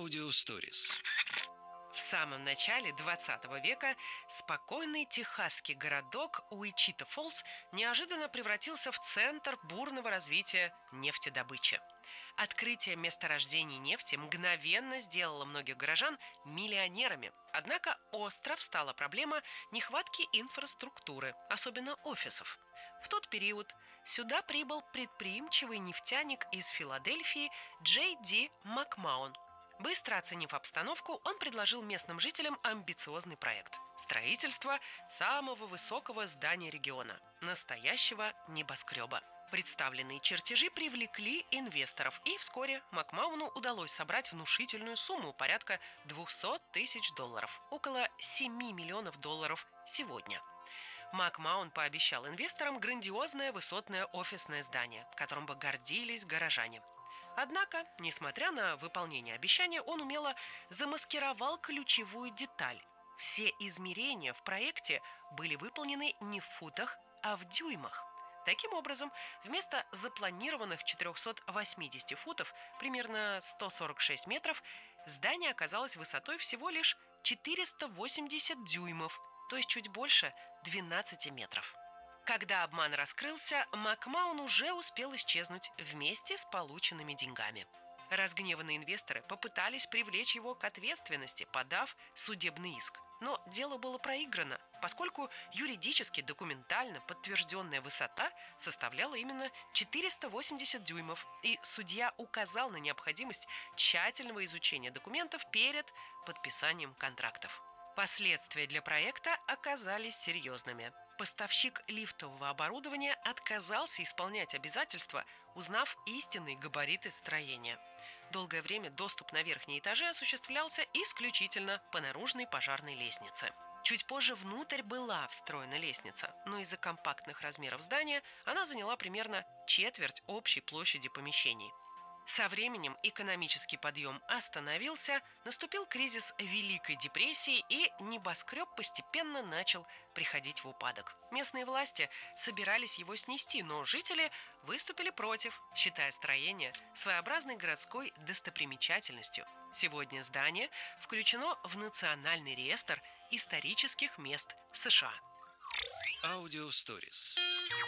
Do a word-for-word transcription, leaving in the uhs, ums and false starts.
Аудиосторис. В самом начале двадцатого века спокойный техасский городок Уичито-Фоллс неожиданно превратился в центр бурного развития нефтедобычи. Открытие месторождений нефти мгновенно сделало многих горожан миллионерами. Однако остро встала проблема нехватки инфраструктуры, особенно офисов. В тот период сюда прибыл предприимчивый нефтяник из Филадельфии Джей Ди Макмаун. Быстро оценив обстановку, он предложил местным жителям амбициозный проект – строительство самого высокого здания региона – настоящего небоскреба. Представленные чертежи привлекли инвесторов, и вскоре Макмауну удалось собрать внушительную сумму порядка двести тысяч долларов, около семь миллионов долларов сегодня. Макмаун пообещал инвесторам грандиозное высотное офисное здание, которым бы гордились горожане. Однако, несмотря на выполнение обещания, он умело замаскировал ключевую деталь. Все измерения в проекте были выполнены не в футах, а в дюймах. Таким образом, вместо запланированных четырехсот восьмидесяти футов, примерно сто сорок шесть метров, здание оказалось высотой всего лишь четыреста восемьдесят дюймов, то есть чуть больше двенадцати метров. Когда обман раскрылся, Макмаун уже успел исчезнуть вместе с полученными деньгами. Разгневанные инвесторы попытались привлечь его к ответственности, подав судебный иск. Но дело было проиграно, поскольку юридически документально подтвержденная высота составляла именно четыреста восемьдесят дюймов, и судья указал на необходимость тщательного изучения документов перед подписанием контрактов. Последствия для проекта оказались серьезными. Поставщик лифтового оборудования отказался исполнять обязательства, узнав истинные габариты строения. Долгое время доступ на верхние этажи осуществлялся исключительно по наружной пожарной лестнице. Чуть позже внутрь была встроена лестница, но из-за компактных размеров здания она заняла примерно четверть общей площади помещений. Со временем экономический подъем остановился, наступил кризис Великой депрессии, и небоскреб постепенно начал приходить в упадок. Местные власти собирались его снести, но жители выступили против, считая строение своеобразной городской достопримечательностью. Сегодня здание включено в Национальный реестр исторических мест США. Аудиосторис.